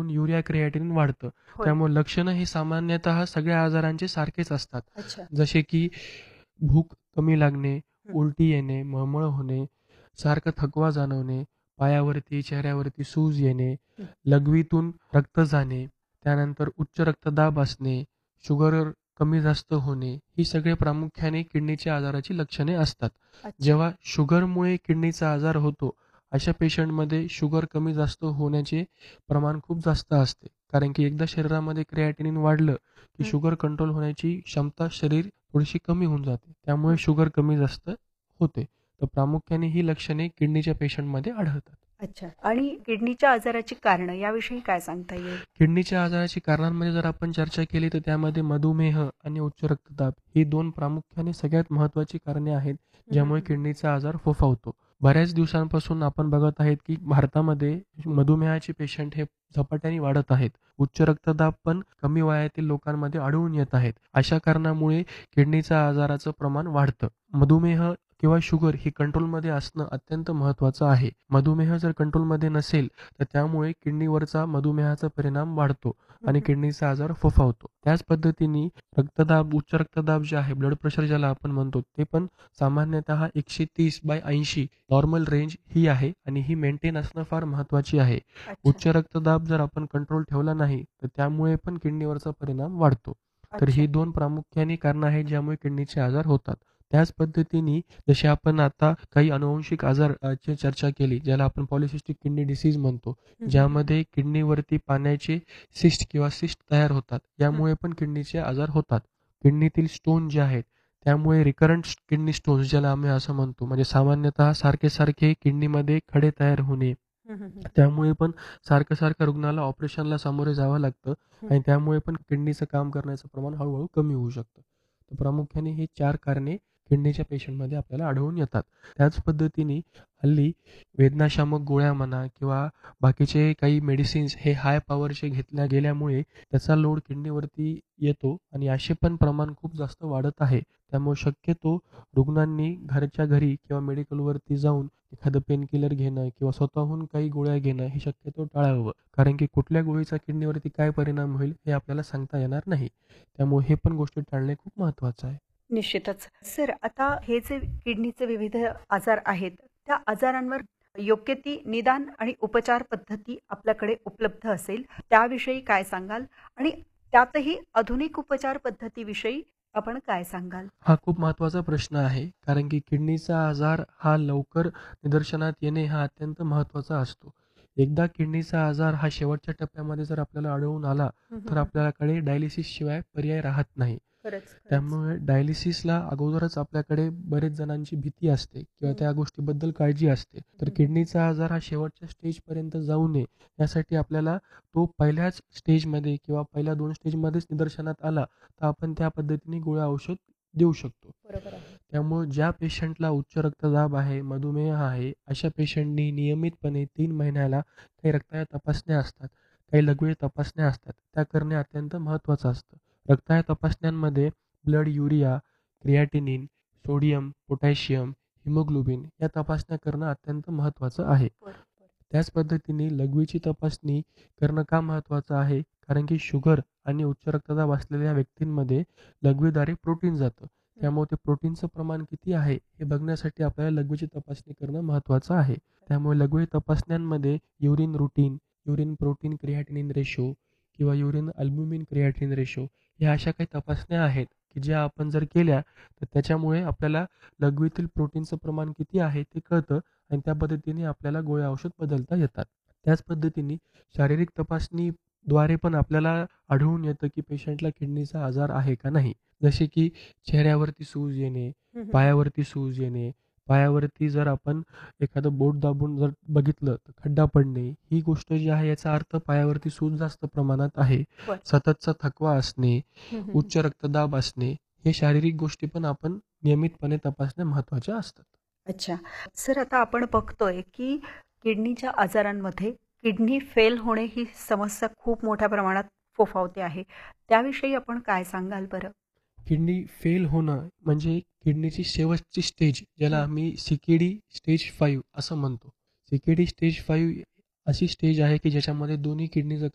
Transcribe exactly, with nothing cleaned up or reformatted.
होऊन urea creatinine वाढतं. होय. त्यामुळे लक्षणं ही सामान्यतः सगळ्या आजारांचे सारखेच असतात. अच्छा. जसे की भूक कमी लागणे, हं. उलटी येणे, मळमळ होणे, सारखं थकवा जाणवणे, पायावरती, चेहऱ्यावरती सूज येणे, हं. लघवीतून रक्त जाणे, त्यानंतर उच्च रक्तदाब असणे, शुगर कमी जास्त होणे, ही सगळे प्रामुख्याने किडनीच्या आजाराची लक्षणे असतात. अच्छा. जेव्हा शुगरमुळे किडनीचा आजार होतो, अशा पेशंटमध्ये शुगर कमी जास्त होण्याचे प्रमाण खूप जास्त असते. कारण की एकदा शरीरामध्ये क्रिएटिनिन वाढलं, की हं. शुगर कंट्रोल होण्याची क्षमता शरीर थोडीशी कमी होऊन जाते. त्यामुळे हं. शुगर कमी जास्त होते. तर प्रामुख्याने ही लक्षणे किडनीच्या पेशंटमध्ये आढळतात. अच्छा. आणि किडनीच्या आजाराची कारणं याविषयी काय सांगता येईल? किडनीच्या आजाराची कारणांमध्ये जर आपण चर्चा केली तर त्यामध्ये मधुमेह आणि उच्च रक्तदाब ही दोन प्रामुख्याने सगळ्यात महत्त्वाची कारणे आहेत, हं, ज्यामुळे हं. किडनीचा आजार फोफावतो. बऱ्याच दिवसांपासून आपण बघत आहेत, की भारतामध्ये मधुमेहाचे पेशंट हे झपाट्याने वाढत आहेत. उच्च रक्तदाब पण कमी वयातील लोकांमध्ये आढळून येत आहेत. अशा कारणामुळे किडनीच्या आजाराचं प्रमाण वाढतं. मधुमेह किंवा शुगर ही कंट्रोलमध्ये असणं अत्यंत महत्त्वाचं आहे. मधुमेह जर कंट्रोलमध्ये नसेल, तर त्यामुळे किडनीवरचा मधुमेहाचा परिणाम वाढतो हं, आणि हं. किडनीचा आजार फोफावतो. त्याच पद्धतीने रक्तदाब, उच्च रक्तदाब जे आहे, ब्लड प्रेशर ज्याला आपण म्हणतो, ते पण सामान्यतः एकशे तीस बाय ऐंशी नॉर्मल रेंज ही आहे आणि ही मेंटेन असणं फार महत्त्वाची आहे. अच्छा. उच्च रक्तदाब जर आपण कंट्रोल ठेवला नाही, तर त्यामुळे पण किडनीवरचा परिणाम वाढतो. तर अच्छा. ही दोन प्रामुख्याने कारणं आहेत, ज्यामुळे किडनीचे आजार होतात. त्याच पद्धतीने जसे आपण आता काही अनुवंशिक आजार अ, ची चर्चा केली, ज्याला आपण पॉलिसिस्टिक किडनी डिसीज म्हणतो, हं, हं. ज्यामध्ये किडनीवरती पाण्याचे सिस्ट किंवा सिस्ट तयार होतात. हं. यामुळे पण किडनीचे आजार होतात. किडनीतील स्टोन जे आहेत, त्यामुळे रिकरंट किडनी स्टोन्स ज्याला आम्ही असं म्हणतो, म्हणजे सामान्यतः सारखे-सारखे किडनीमध्ये खडे तयार होणे, हं, हं, हं. त्यामुळे पण सारखं-सारखं रुग्णाला ऑपरेशनला सामोरे जावं लागतं हं. आणि त्यामुळे पण किडनीचं काम करण्याचं प्रमाण हळू कमी होऊ शकतं. तर प्रामुख्याने ही चार कारणे किडनीच्या पेशंटमध्ये आपल्याला आढळून येतात. त्याच पद्धतीने हल्ली वेदनाशामक गोळ्या म्हणा किंवा बाकीचे काही मेडिसिन्स हे हाय पॉवरचे घेतल्या गेल्यामुळे त्याचा लोड किडनीवरती येतो आणि असे पण प्रमाण खूप जास्त वाढत आहे. त्यामुळे शक्यतो रुग्णांनी घरच्या घरी किंवा मेडिकलवरती जाऊन एखादं पेनकिलर घेणं किंवा स्वतःहून काही गोळ्या घेणं हे शक्यतो टाळावं. कारण की कुठल्या गोळीचा किडनीवरती काय परिणाम होईल हे आपल्याला सांगता येणार नाही. त्यामुळे हे पण गोष्टी टाळणे खूप महत्त्वाचं आहे. निश्चितच. सर, आता हे जे किडनीचे विविध आजार आहेत, त्या आजारांवर योग्य ती निदान आणि उपचार पद्धती आपल्याकडे उपलब्ध असेल, त्याविषयी काय सांगाल? आणि त्यातही आधुनिक उपचार पद्धतीविषयी आपण काय सांगाल? हा खूप महत्त्वाचा प्रश्न आहे. कारण की किडनीचा आजार हा लवकर निदर्शनात येणे हा अत्यंत महत्त्वाचा असतो. एकदा किडनीचा आजार हा शेवटच्या टप्प्यामध्ये जर आपल्याला आढळून आला, हं, हं, तर हं. आपल्याकडे डायलिसिसशिवाय पर्याय राहत नाही. खरंच, खरंच. त्यामुळे डायलिसिसला अगोदरच आपल्याकडे बरेच जणांची भीती असते किंवा हं. त्या गोष्टीबद्दल काळजी असते. तर हं, हं. किडनीचा आजार हा शेवटच्या स्टेजपर्यंत जाऊ नये, यासाठी आपल्याला तो पहिल्याच स्टेजमध्ये किंवा पहिल्या दोन स्टेजमध्येच निदर्शनात आला, तर आपण त्या पद्धतीने गोळ्या औषध देऊ शकतो. बरोबर आहे. त्यामुळे ज्या पेशंटला उच्च रक्तदाब आहे, मधुमेह आहे, अशा पेशंटनी नियमितपणे तीन महिन्याला काही रक्ताच्या तपासण्या असतात, काही लघवी तपासण्या असतात, त्या करणे अत्यंत महत्त्वाचं असतं. रक्ताच्या तपासण्यांमध्ये blood urea, creatinine, sodium, potassium, haemoglobin या तपासण्या करणं अत्यंत महत्त्वाचं आहे. बरं, बरं. त्याच पद्धतीने लघवीची तपासणी करणं का महत्त्वाचं आहे? कारण की शुगर आणि उच्च रक्तदाब असलेल्या व्यक्तींमध्ये लघवीद्वारे प्रोटीन जातं. हं. त्यामुळे ते प्रोटीनचं प्रमाण किती आहे हे बघण्यासाठी आपल्याला लघवीची तपासणी करणं महत्त्वाचं आहे. त्यामुळे लघवी तपासण्यांमध्ये urine routine, urine protein creatinine ratio किंवा युरिन अल्ब्युमिन क्रिएटिनिन रेशो ह्या अशा काही तपासण्या आहेत, की ज्या आपण जर केल्या, तर त्याच्यामुळे आपल्याला लघवीतील प्रोटीनचं प्रमाण किती आहे ते कळतं आणि त्या पद्धतीने आपल्याला गोळ्या औषध बदलता येतात. त्याच पद्धतीने शारीरिक तपासणीद्वारे पण आपल्याला आढळून येतं, की पेशंटला किडनीचा आजार आहे का नाही. जसे की चेहऱ्यावरती सूज येणे, हं, हं, हं. पायावरती सूज येणे, पायावरती जर आपण एखादं बोट दाबून जर बघितलं तर खड्डा पडणे, ही गोष्ट जी आहे याचा अर्थ पायावरती सूज जास्त प्रमाणात आहे. बरं. सततचा थकवा असणे, हं, हं, हं. उच्च रक्तदाब असणे, हे शारीरिक गोष्टी पण आपण नियमितपणे तपासण्या महत्त्वाच्या असतात. अच्छा. सर, आता आपण बघतोय, की किडनीच्या आजारांमध्ये किडनी फेल होणे ही समस्या खूप मोठ्या प्रमाणात फोफावते आहे. त्याविषयी आपण काय सांगाल बरं? किडनी फेल होणं म्हणजे किडनीची शेवटची स्टेज, ज्याला हं. आम्ही सी-के-डी स्टेज पाच असं म्हणतो. सी-के-डी स्टेज पाच अशी स्टेज आहे, की ज्याच्यामध्ये दोन्ही किडनीचं